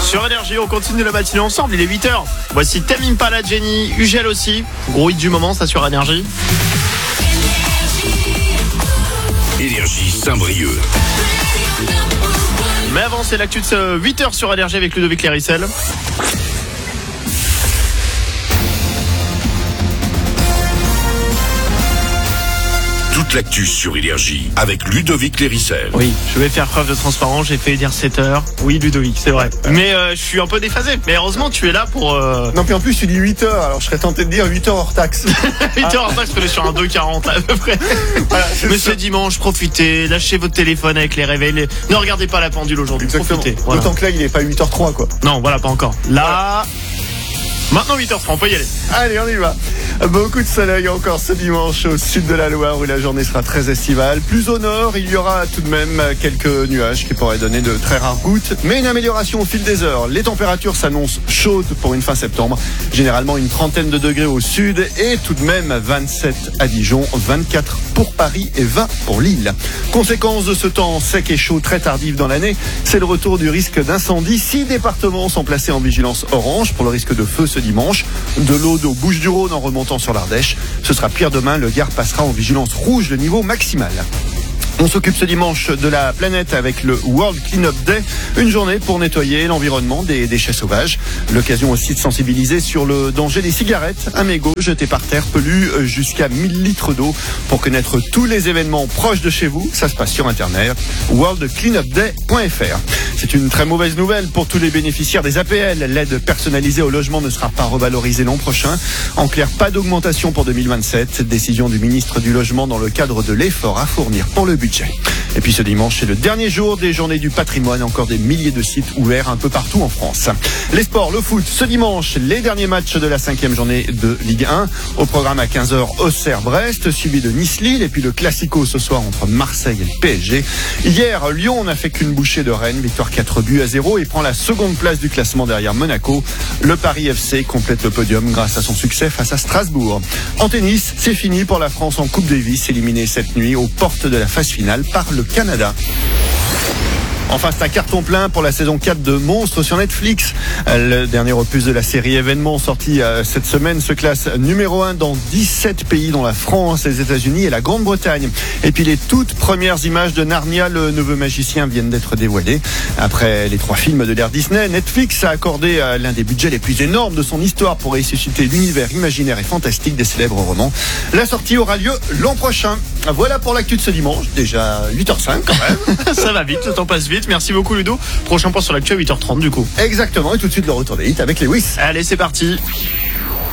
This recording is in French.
Sur Énergie, on continue la matinée ensemble, il est 8h. Voici Tame Impala, Jenny, Ugel aussi. Gros hit du moment, ça sur Énergie. Énergie Saint-Brieuc. Mais avant, c'est l'actu de 8h sur Énergie avec Ludovic Lérissel. Toute l'actu sur Énergie avec Ludovic Lérissel. Oui, je vais faire preuve de transparence, j'ai fait dire 7h. Oui, Ludovic, c'est vrai. Mais je suis un peu déphasé. Mais heureusement, tu es là pour... Non, puis en plus, tu dis 8h, alors je serais tenté de dire 8h hors taxe. 8h en taxe, on est sur un 2,40 à peu près. Voilà, Mais c'est dimanche, profitez, lâchez votre téléphone avec les réveils. Ne regardez pas la pendule aujourd'hui, Exactement. profitez. Voilà. D'autant que là, il est pas 8h03, quoi. Non, voilà, pas encore. Là... Maintenant 8h30, on peut y aller. Allez, on y va. Beaucoup de soleil encore ce dimanche au sud de la Loire où la journée sera très estivale. Plus au nord, il y aura tout de même quelques nuages qui pourraient donner de très rares gouttes. Mais une amélioration au fil des heures. Les températures s'annoncent chaudes pour une fin septembre. Généralement une trentaine de degrés au sud et tout de même 27 à Dijon, 24 pour Paris et 20 pour Lille. Conséquence de ce temps sec et chaud très tardif dans l'année, c'est le retour du risque d'incendie. 6 départements sont placés en vigilance orange pour le risque de feu ce dimanche. De l'Aude aux Bouches-du-Rhône en remontant sur l'Ardèche. Ce sera pire demain, le Gard passera en vigilance rouge, le niveau maximal. On s'occupe ce dimanche de la planète avec le World Clean-up Day, une journée pour nettoyer l'environnement des déchets sauvages. L'occasion aussi de sensibiliser sur le danger des cigarettes, un mégot jeté par terre, polluent jusqu'à 1000 litres d'eau. Pour connaître tous les événements proches de chez vous, ça se passe sur internet, worldcleanupday.fr. C'est une très mauvaise nouvelle pour tous les bénéficiaires des APL. L'aide personnalisée au logement ne sera pas revalorisée l'an prochain. En clair, pas d'augmentation pour 2027. Décision du ministre du Logement dans le cadre de l'effort à fournir pour le budget. Et puis ce dimanche, c'est le dernier jour des journées du patrimoine. Encore des milliers de sites ouverts un peu partout en France. Les sports, le foot, ce dimanche, les derniers matchs de la 5e journée de Ligue 1. Au programme à 15h, Auxerre-Brest, suivi de Nice-Lille. Et puis le Classico ce soir entre Marseille et le PSG. Hier, Lyon n'a fait qu'une bouchée de Rennes. Victoire 4-0 et prend la seconde place du classement derrière Monaco. Le Paris FC complète le podium grâce à son succès face à Strasbourg. En tennis, c'est fini pour la France en Coupe Davis, éliminée cette nuit aux portes de la phase finale par le Canada. Enfin, c'est un carton plein pour la saison 4 de Monstres sur Netflix. Le dernier opus de la série événement sorti cette semaine se classe numéro 1 dans 17 pays, dont la France, les États-Unis et la Grande-Bretagne. Et puis les toutes premières images de Narnia, le neveu magicien, viennent d'être dévoilées. Après les 3 films de l'ère Disney, Netflix a accordé l'un des budgets les plus énormes de son histoire pour ressusciter l'univers imaginaire et fantastique des célèbres romans. La sortie aura lieu l'an prochain. Voilà pour l'actu de ce dimanche. Déjà 8h05 quand même. Ça va vite, le temps passe vite. Merci beaucoup Ludo. Prochain point sur l'actu à 8h30 du coup. Exactement, et tout de suite le retour des hits avec Lewis. Allez, c'est parti.